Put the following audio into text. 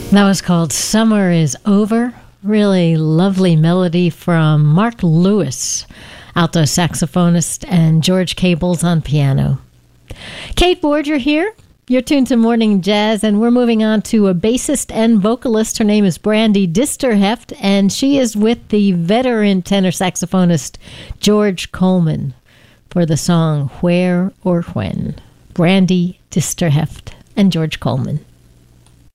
That was called Summer is Over. Really lovely melody from Mark Lewis, alto saxophonist, and George Cables on piano. Kate Borger here. You're tuned to Morning Jazz, and we're moving on to a bassist and vocalist. Her name is Brandy Disterheft, and she is with the veteran tenor saxophonist George Coleman for the song Where or When. Brandy Disterheft and George Coleman.